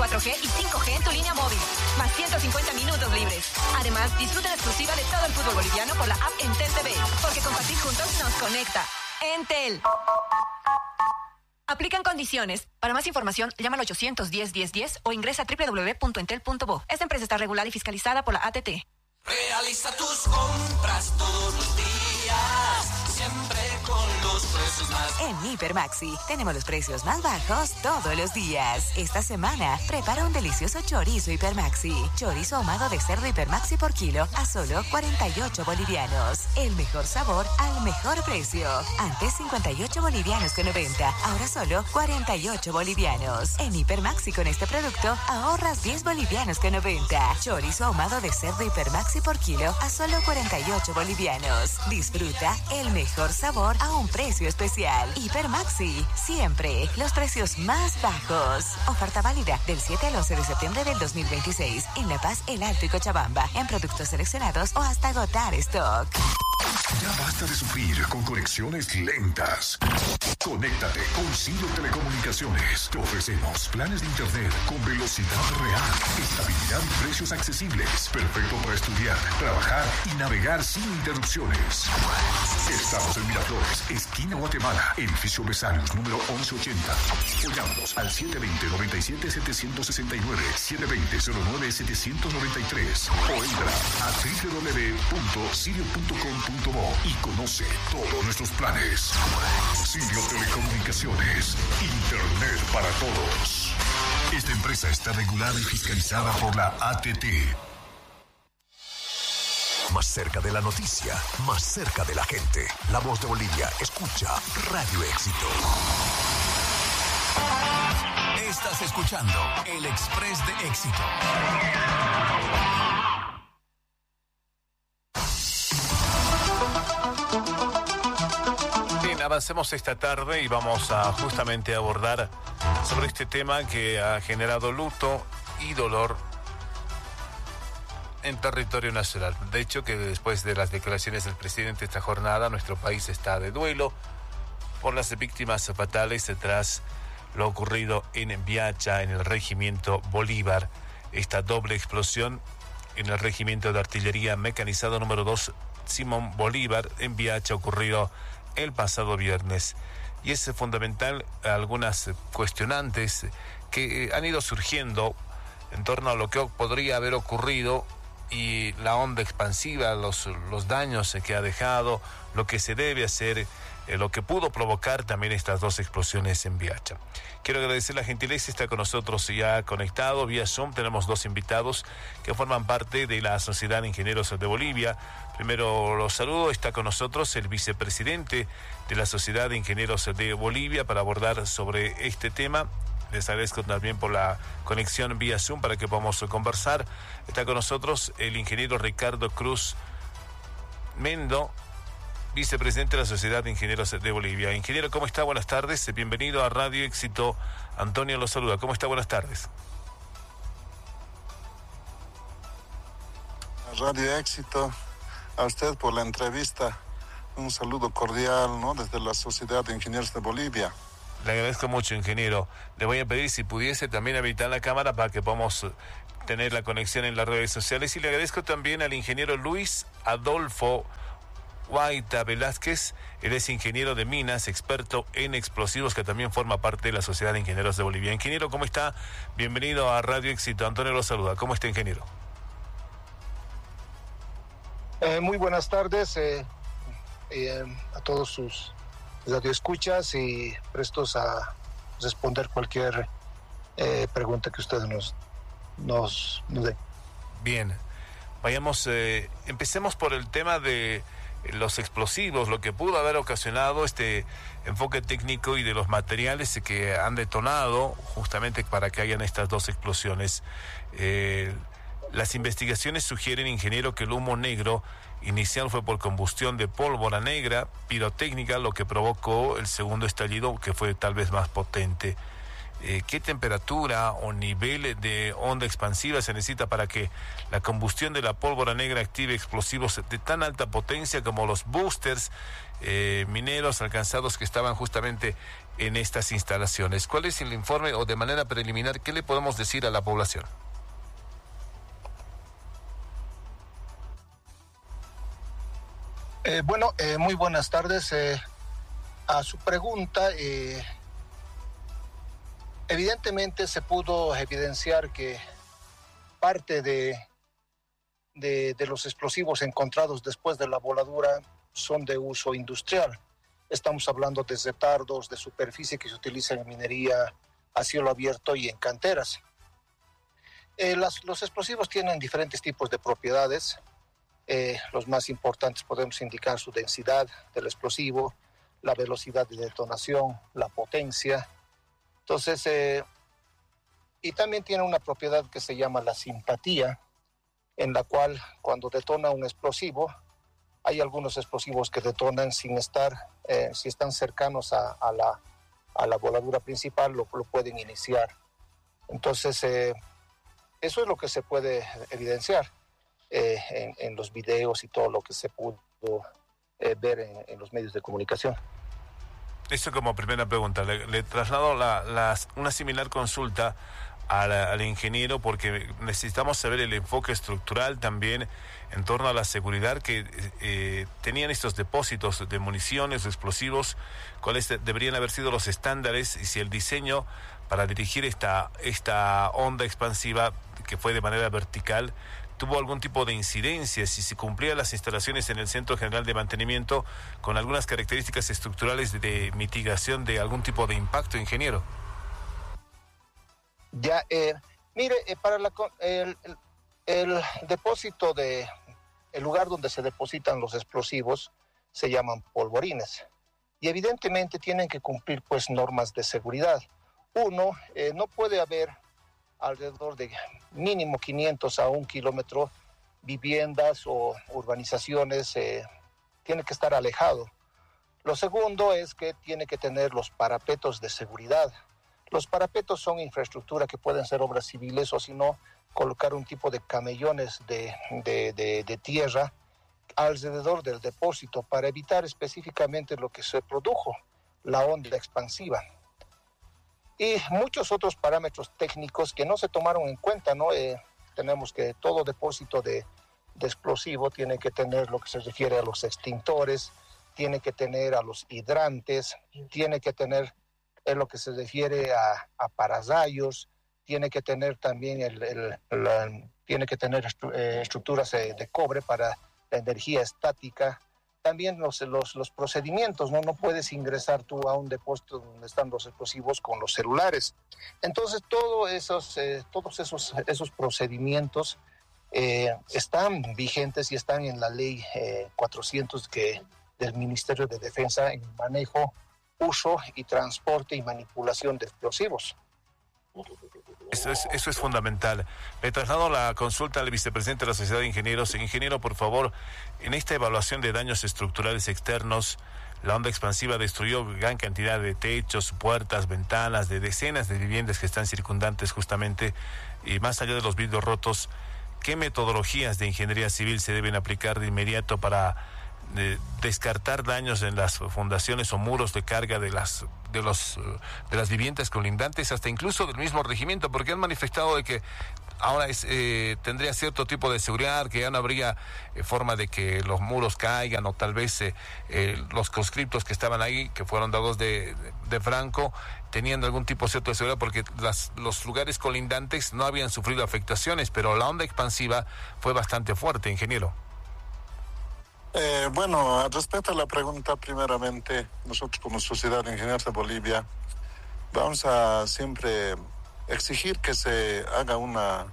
4G y 5G en tu línea móvil, más 150 minutos libres. Además, disfruta la exclusiva de todo el fútbol boliviano por la app Entel TV, porque compartir juntos nos conecta. Entel. Aplican condiciones. Para más información, llama al 810-1010 o ingresa a www.entel.bo. Esta empresa está regulada y fiscalizada por la ATT. Realiza tus compras todos los días, siempre con los precios más. En Hipermaxi tenemos los precios más bajos todos los días. Esta semana, prepara un delicioso chorizo Hipermaxi. Chorizo ahumado de cerdo Hipermaxi por kilo a solo 48 bolivianos. El mejor sabor al mejor precio. Antes 58 bolivianos con 90, ahora solo 48 bolivianos. En Hipermaxi con este producto ahorras 10 bolivianos con 90. Chorizo ahumado de cerdo Hipermaxi por kilo a solo 48 bolivianos. Disfruta el mejor sabor a un precio especial. Hipermaxi, siempre los precios más bajos. Oferta válida del 7 al 11 de septiembre del 2026 en La Paz, El Alto y Cochabamba, en productos seleccionados o hasta agotar stock. Ya basta de sufrir con conexiones lentas. Conéctate con Sirio Telecomunicaciones. Te ofrecemos planes de internet con velocidad real, estabilidad y precios accesibles. Perfecto para estudiar, trabajar y navegar sin interrupciones. Estamos en Miraflores, esquina Guatemala, edificio Besarios, número 1180. O llámanos al 720-97-769, 720-09-793. O entra a www.sirio.com.bo y conoce todos nuestros planes. Sirio Telecomunicaciones, internet para todos. Esta empresa está regulada y fiscalizada por la ATT. Más cerca de la noticia, más cerca de la gente. La Voz de Bolivia, escucha Radio Éxito. Estás escuchando El Express de Éxito. Bien, avancemos esta tarde y vamos a justamente abordar sobre este tema que ha generado luto y dolor en territorio nacional. De hecho, que después de las declaraciones del presidente esta jornada, nuestro país está de duelo por las víctimas fatales tras lo ocurrido en Viacha, en el regimiento Bolívar. Esta doble explosión en el regimiento de artillería mecanizado número 2 Simón Bolívar en Viacha ocurrido el pasado viernes. Y es fundamental algunas cuestionantes que han ido surgiendo en torno a lo que podría haber ocurrido y la onda expansiva, los daños que ha dejado, lo que se debe hacer, lo que pudo provocar también estas dos explosiones en Viacha. Quiero agradecer la gentileza, está con nosotros ya conectado vía Zoom. Tenemos dos invitados que forman parte de la Sociedad de Ingenieros de Bolivia. Primero los saludo, está con nosotros el vicepresidente de la Sociedad de Ingenieros de Bolivia para abordar sobre este tema. Les agradezco también por la conexión vía Zoom para que podamos conversar. Está con nosotros el ingeniero Ricardo Cruz Mendo, vicepresidente de la Sociedad de Ingenieros de Bolivia. Ingeniero, ¿cómo está? Buenas tardes. Bienvenido a Radio Éxito. Antonio lo saluda. ¿Cómo está? Buenas tardes. Radio Éxito, a usted por la entrevista. Un saludo cordial, ¿no?, desde la Sociedad de Ingenieros de Bolivia. Le agradezco mucho, ingeniero. Le voy a pedir si pudiese también habilitar la cámara para que podamos tener la conexión en las redes sociales. Y le agradezco también al ingeniero Luis Adolfo Guaita Velázquez. Él es ingeniero de minas, experto en explosivos, que también forma parte de la Sociedad de Ingenieros de Bolivia. Ingeniero, ¿cómo está? Bienvenido a Radio Éxito. Antonio lo saluda. ¿Cómo está, ingeniero? Muy buenas tardes a todos sus radioescuchas y prestos a responder cualquier pregunta que ustedes nos den. Bien, vayamos, empecemos por el tema de los explosivos, lo que pudo haber ocasionado este enfoque técnico y de los materiales que han detonado justamente para que hayan estas dos explosiones. Las investigaciones sugieren, ingeniero, que el humo negro inicial fue por combustión de pólvora negra pirotécnica, lo que provocó el segundo estallido, que fue tal vez más potente. ¿qué temperatura o nivel de onda expansiva se necesita para que la combustión de la pólvora negra active explosivos de tan alta potencia como los boosters mineros alcanzados que estaban justamente en estas instalaciones? ¿Cuál es el informe o de manera preliminar qué le podemos decir a la población? Muy buenas tardes. A su pregunta, evidentemente se pudo evidenciar que parte de los explosivos encontrados después de la voladura son de uso industrial. Estamos hablando desde dardos de superficie que se utilizan en minería a cielo abierto y en canteras. Los explosivos tienen diferentes tipos de propiedades. Los más importantes podemos indicar su densidad del explosivo, la velocidad de detonación, la potencia. Entonces, y también tiene una propiedad que se llama la simpatía, en la cual cuando detona un explosivo, hay algunos explosivos que detonan sin estar, si están cercanos a la voladura principal, lo pueden iniciar. Entonces, eso es lo que se puede evidenciar en los videos y todo lo que se pudo ver en los medios de comunicación. Eso como primera pregunta. Le traslado una similar consulta al ingeniero, porque necesitamos saber el enfoque estructural también en torno a la seguridad que tenían estos depósitos de municiones, de explosivos, cuáles deberían haber sido los estándares y si el diseño para dirigir esta onda expansiva, que fue de manera vertical, tuvo algún tipo de incidencia, si se cumplían las instalaciones en el Centro General de Mantenimiento con algunas características estructurales de mitigación de algún tipo de impacto, ingeniero. Ya, mire, para el depósito el lugar donde se depositan los explosivos se llaman polvorines y evidentemente tienen que cumplir pues normas de seguridad. Uno, no puede haber alrededor de mínimo 500 a 1 kilómetro viviendas o urbanizaciones, tiene que estar alejado. Lo segundo es que tiene que tener los parapetos de seguridad. Los parapetos son infraestructura que pueden ser obras civiles o si no, colocar un tipo de camellones de tierra alrededor del depósito para evitar específicamente lo que se produjo, la onda expansiva. Y muchos otros parámetros técnicos que no se tomaron en cuenta, ¿no? Tenemos que todo depósito de explosivo tiene que tener lo que se refiere a los extintores, tiene que tener a los hidrantes, tiene que tener lo que se refiere a pararrayos, tiene que tener también tiene que tener estructuras de cobre para la energía estática. También los procedimientos, ¿no? No puedes ingresar tú a un depósito donde están los explosivos con los celulares. Entonces, todos esos procedimientos están vigentes y están en la ley 400 del Ministerio de Defensa en manejo, uso y transporte y manipulación de explosivos. Eso es fundamental. Le traslado la consulta al vicepresidente de la Sociedad de Ingenieros. Ingeniero, por favor, en esta evaluación de daños estructurales externos, la onda expansiva destruyó gran cantidad de techos, puertas, ventanas, de decenas de viviendas que están circundantes justamente, y más allá de los vidrios rotos, ¿qué metodologías de ingeniería civil se deben aplicar de inmediato para descartar daños en las fundaciones o muros de carga de las viviendas colindantes, hasta incluso del mismo regimiento? Porque han manifestado de que ahora tendría cierto tipo de seguridad, que ya no habría forma de que los muros caigan, o tal vez los conscriptos que estaban ahí, que fueron dados de Franco, tenían algún tipo cierto de seguridad porque los lugares colindantes no habían sufrido afectaciones, pero la onda expansiva fue bastante fuerte, ingeniero. Bueno, respecto a la pregunta, primeramente, nosotros como Sociedad de Ingenieros de Bolivia vamos a siempre exigir que se haga una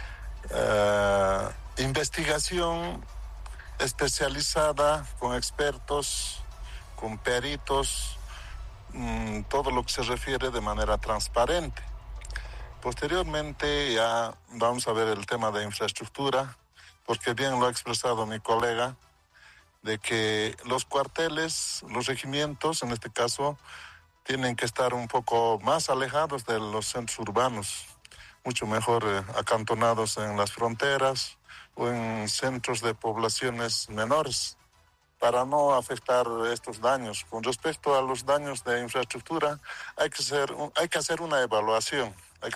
investigación especializada con expertos, con peritos, todo lo que se refiere de manera transparente. Posteriormente ya vamos a ver el tema de infraestructura, porque bien lo ha expresado mi colega, de que los cuarteles, los regimientos, en este caso, tienen que estar un poco más alejados de los centros urbanos, mucho mejor acantonados en las fronteras o en centros de poblaciones menores, para no afectar estos daños. Con respecto a los daños de infraestructura, hay que hacer una evaluación.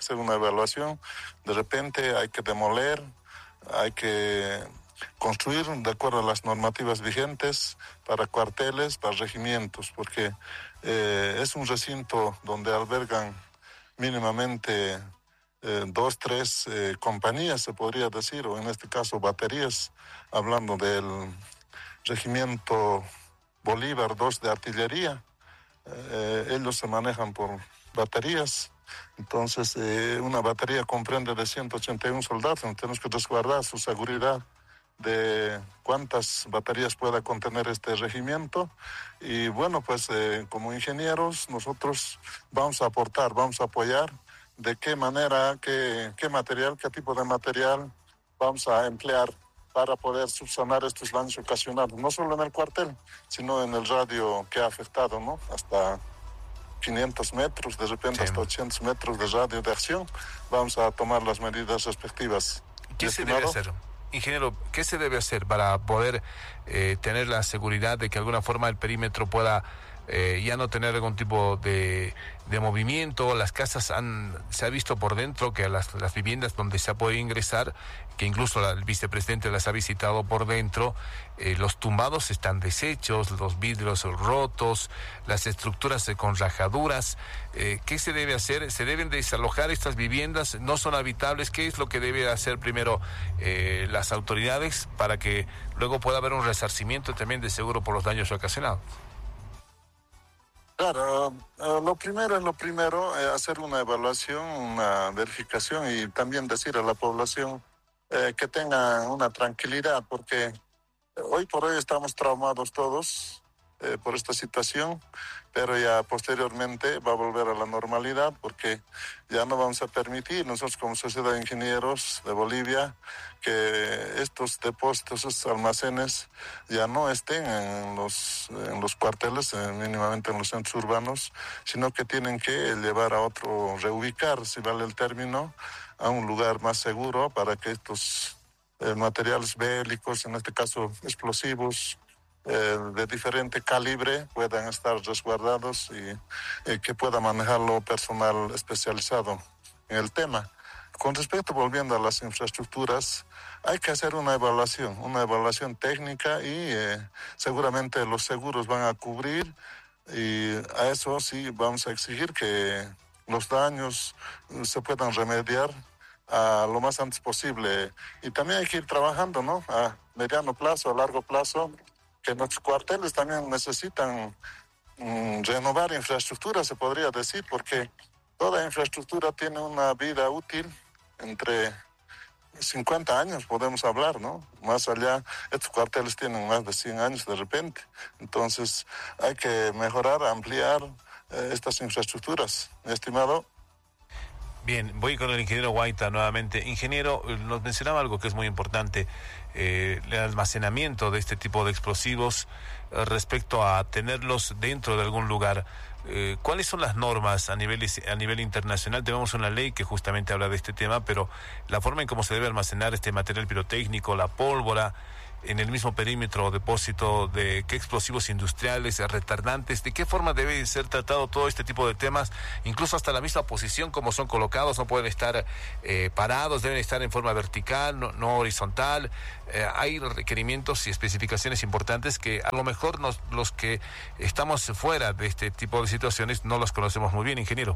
De repente hay que demoler, hay que construir de acuerdo a las normativas vigentes para cuarteles, para regimientos, porque es un recinto donde albergan mínimamente 2, 3 compañías, se podría decir, o en este caso baterías, hablando del Regimiento Bolívar 2 de artillería. Ellos se manejan por baterías. Entonces, una batería comprende de 181 soldados. Tenemos que resguardar su seguridad de cuántas baterías pueda contener este regimiento. Y bueno, pues como ingenieros nosotros vamos a aportar, vamos a apoyar de qué manera, qué material, qué tipo de material vamos a emplear para poder subsanar estos daños ocasionados, no solo en el cuartel, sino en el radio que ha afectado, ¿no? Hasta 500 metros, de repente hasta 800 metros de radio de acción. Vamos a tomar las medidas respectivas. ¿Qué se debe hacer? Ingeniero, ¿qué se debe hacer para poder tener la seguridad de que de alguna forma el perímetro pueda ya no tener algún tipo de movimiento? Las casas se ha visto por dentro que las viviendas donde se ha podido ingresar, que incluso el vicepresidente las ha visitado por dentro, los tumbados están deshechos, los vidrios rotos, las estructuras con rajaduras. ¿Qué se debe hacer? ¿Se deben desalojar estas viviendas? ¿No son habitables? ¿Qué es lo que debe hacer primero las autoridades para que luego pueda haber un resarcimiento también de seguro por los daños ocasionados? Claro, lo primero, hacer una evaluación, una verificación y también decir a la población que tenga una tranquilidad, porque hoy por hoy estamos traumados todos por esta situación, pero ya posteriormente va a volver a la normalidad, porque ya no vamos a permitir nosotros como Sociedad de Ingenieros de Bolivia que estos depósitos, estos almacenes ya no estén en los cuarteles, mínimamente en los centros urbanos, sino que tienen que llevar a otro, reubicar, si vale el término, a un lugar más seguro para que estos materiales bélicos, en este caso explosivos, de diferente calibre puedan estar resguardados y que pueda manejarlo personal especializado en el tema. Con respecto, volviendo a las infraestructuras, hay que hacer una evaluación técnica y seguramente los seguros van a cubrir, y a eso sí vamos a exigir que los daños se puedan remediar a lo más antes posible. Y también hay que ir trabajando, ¿no? A mediano plazo, a largo plazo, que nuestros cuarteles también necesitan renovar infraestructura, se podría decir, porque toda infraestructura tiene una vida útil entre 50 años, podemos hablar, ¿no? Más allá, estos cuarteles tienen más de 100 años de repente. Entonces, hay que mejorar, ampliar estas infraestructuras, mi estimado. Bien, voy con el ingeniero Guaita nuevamente. Ingeniero, nos mencionaba algo que es muy importante, el almacenamiento de este tipo de explosivos respecto a tenerlos dentro de algún lugar. ¿Cuáles son las normas a nivel internacional? Tenemos una ley que justamente habla de este tema, pero la forma en cómo se debe almacenar este material pirotécnico, la pólvora, en el mismo perímetro o depósito de qué explosivos industriales, retardantes, de qué forma debe ser tratado todo este tipo de temas, incluso hasta la misma posición como son colocados, no pueden estar parados, deben estar en forma vertical, no horizontal. Hay requerimientos y especificaciones importantes que a lo mejor los que estamos fuera de este tipo de situaciones no los conocemos muy bien, ingeniero.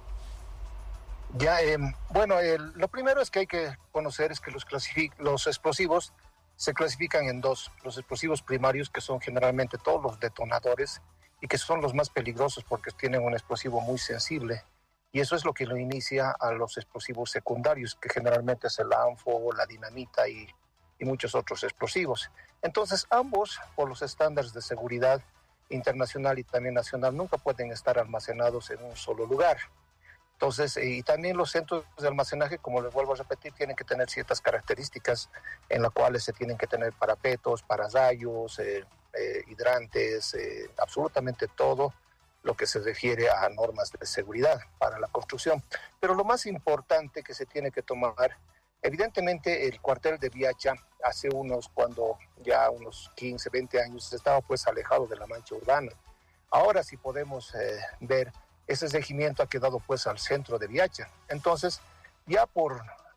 Ya, bueno, lo primero es que hay que conocer es que los explosivos se clasifican en dos: los explosivos primarios, que son generalmente todos los detonadores y que son los más peligrosos porque tienen un explosivo muy sensible, y eso es lo que lo inicia a los explosivos secundarios, que generalmente es el ánfo, la dinamita y muchos otros explosivos. Entonces ambos, por los estándares de seguridad internacional y también nacional, nunca pueden estar almacenados en un solo lugar. Entonces, y también los centros de almacenaje, como les vuelvo a repetir, tienen que tener ciertas características en las cuales se tienen que tener parapetos, pararrayos, hidrantes, absolutamente todo lo que se refiere a normas de seguridad para la construcción. Pero lo más importante que se tiene que tomar, evidentemente el cuartel de Viacha hace unos 15, 20 años estaba pues alejado de la mancha urbana. Ahora sí podemos ver, ese regimiento ha quedado pues al centro de Viacha. Entonces ya por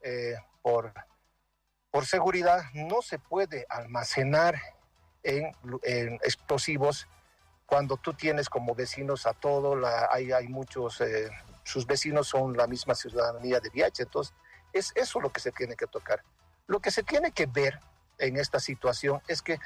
seguridad no se puede almacenar en explosivos cuando tú tienes como vecinos a todo, hay muchos, sus vecinos son la misma ciudadanía de Viacha, entonces es eso lo que se tiene que tocar. Lo que se tiene que ver en esta situación es que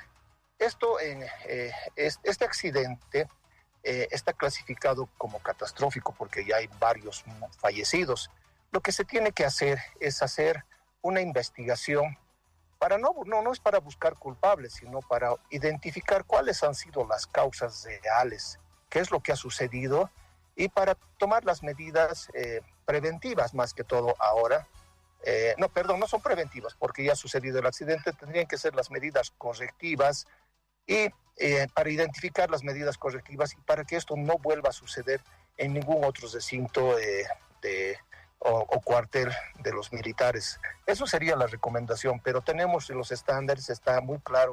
este accidente está clasificado como catastrófico porque ya hay varios fallecidos. Lo que se tiene que hacer es hacer una investigación no es para buscar culpables, sino para identificar cuáles han sido las causas reales, qué es lo que ha sucedido y para tomar las medidas preventivas más que todo ahora. No son preventivas porque ya ha sucedido el accidente, tendrían que ser las medidas correctivas y para identificar las medidas correctivas y para que esto no vuelva a suceder en ningún otro recinto o cuartel de los militares. Eso sería la recomendación, pero tenemos los estándares, está muy claro,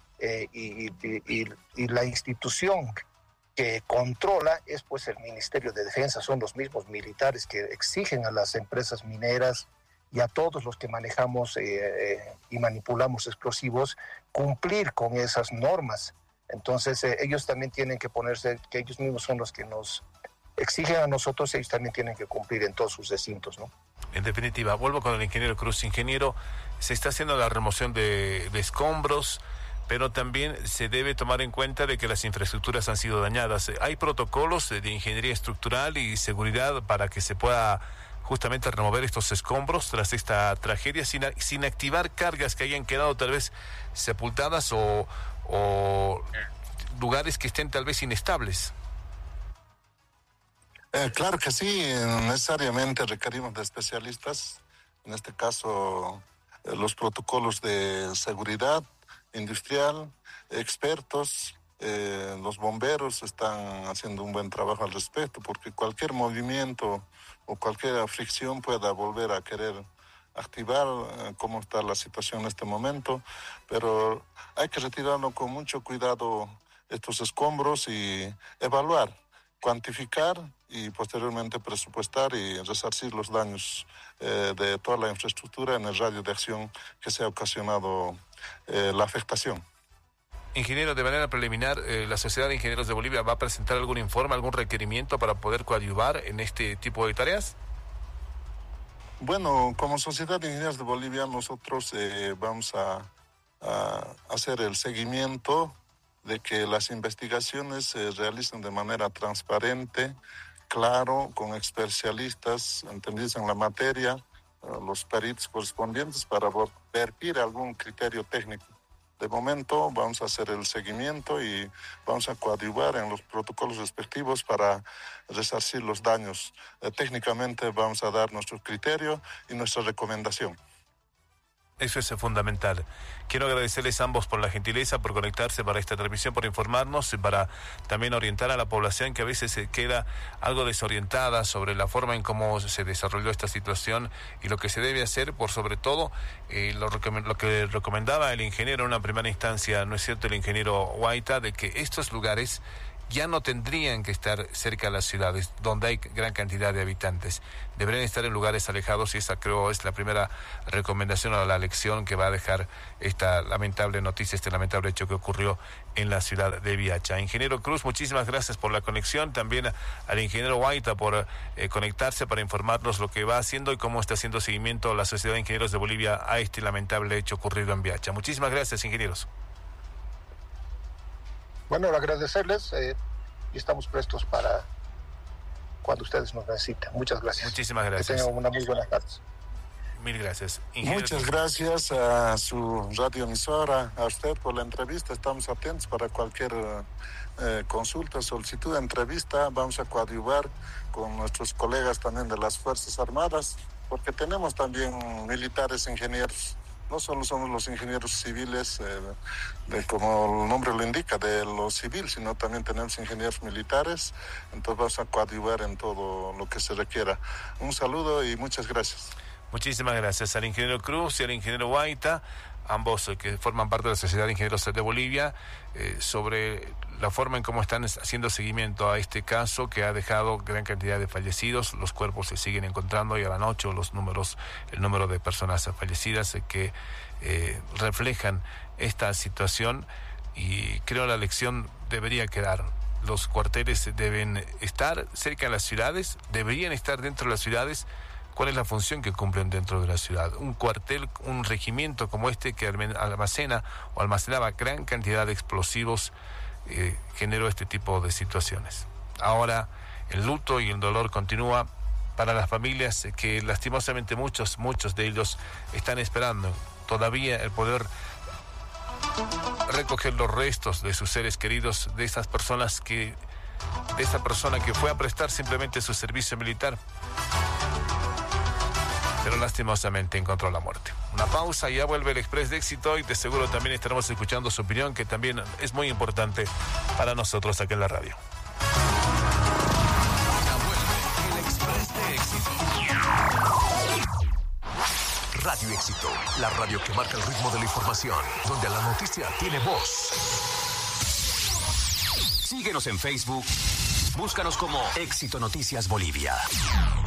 y la institución que controla es pues el Ministerio de Defensa, son los mismos militares que exigen a las empresas mineras y a todos los que manejamos y manipulamos explosivos cumplir con esas normas. Entonces ellos también tienen que ponerse, que ellos mismos son los que nos exigen a nosotros, ellos también tienen que cumplir en todos sus recintos, ¿no? En definitiva, vuelvo con el ingeniero Cruz. Ingeniero, se está haciendo la remoción de escombros, pero también se debe tomar en cuenta de que las infraestructuras han sido dañadas. ¿Hay protocolos de ingeniería estructural y seguridad para que se pueda justamente remover estos escombros tras esta tragedia sin activar cargas que hayan quedado tal vez sepultadas o lugares que estén tal vez inestables? Claro que sí, necesariamente requerimos de especialistas, en este caso los protocolos de seguridad industrial, expertos, los bomberos están haciendo un buen trabajo al respecto, porque cualquier movimiento o cualquier fricción pueda volver a querer activar cómo está la situación en este momento, pero hay que retirarlo con mucho cuidado estos escombros y evaluar, cuantificar y posteriormente presupuestar y resarcir los daños de toda la infraestructura en el radio de acción que se ha ocasionado la afectación. Ingeniero, de manera preliminar, ¿la Sociedad de Ingenieros de Bolivia va a presentar algún informe, algún requerimiento para poder coadyuvar en este tipo de tareas? Bueno, como Sociedad de Ingenieros de Bolivia nosotros vamos a hacer el seguimiento de que las investigaciones se realicen de manera transparente, claro, con especialistas entendidos en la materia, los peritos correspondientes para vertir algún criterio técnico. De momento vamos a hacer el seguimiento y vamos a coadyuvar en los protocolos respectivos para resarcir los daños. Técnicamente vamos a dar nuestro criterio y nuestra recomendación. Eso es fundamental. Quiero agradecerles a ambos por la gentileza, por conectarse para esta transmisión, por informarnos y para también orientar a la población que a veces se queda algo desorientada sobre la forma en cómo se desarrolló esta situación y lo que se debe hacer, por sobre todo lo que recomendaba el ingeniero en una primera instancia, ¿no es cierto?, el ingeniero Guaita, de que estos lugares ya no tendrían que estar cerca de las ciudades donde hay gran cantidad de habitantes. Deberían estar en lugares alejados y esa creo es la primera recomendación o la lección que va a dejar esta lamentable noticia, este lamentable hecho que ocurrió en la ciudad de Viacha. Ingeniero Cruz, muchísimas gracias por la conexión. También al ingeniero Guaita por conectarse para informarnos lo que va haciendo y cómo está haciendo seguimiento la Sociedad de Ingenieros de Bolivia a este lamentable hecho ocurrido en Viacha. Muchísimas gracias, ingenieros. Bueno, agradecerles y estamos prestos para cuando ustedes nos necesiten. Muchas gracias. Muchísimas gracias. Que tengan una muy buena tarde. Mil gracias. Muchas gracias a su radioemisora, a usted por la entrevista. Estamos atentos para cualquier consulta, solicitud de entrevista. Vamos a coadyuvar con nuestros colegas también de las Fuerzas Armadas, porque tenemos también militares ingenieros no solo somos los ingenieros civiles, como el nombre lo indica, de lo civil, sino también tenemos ingenieros militares, entonces vamos a coadyuvar en todo lo que se requiera. Un saludo y muchas gracias. Muchísimas gracias al ingeniero Cruz y al ingeniero Guaita, ambos que forman parte de la Sociedad de Ingenieros de Bolivia, sobre la forma en cómo están haciendo seguimiento a este caso que ha dejado gran cantidad de fallecidos. Los cuerpos se siguen encontrando y a la noche el número de personas fallecidas que reflejan esta situación, y creo la lección debería quedar. Los cuarteles deben estar cerca de las ciudades, deberían estar dentro de las ciudades. ¿Cuál es la función que cumplen dentro de la ciudad? Un cuartel, un regimiento como este que almacenaba gran cantidad de explosivos, generó este tipo de situaciones. Ahora el luto y el dolor continúa para las familias que lastimosamente muchos de ellos están esperando todavía el poder recoger los restos de sus seres queridos, de esta persona que fue a prestar simplemente su servicio militar, pero lastimosamente encontró la muerte. Una pausa y ya vuelve el Express de Éxito, y de seguro también estaremos escuchando su opinión, que también es muy importante para nosotros aquí en la radio. Ya vuelve el Express de Éxito. Radio Éxito, la radio que marca el ritmo de la información, donde la noticia tiene voz. Síguenos en Facebook, búscanos como Éxito Noticias Bolivia.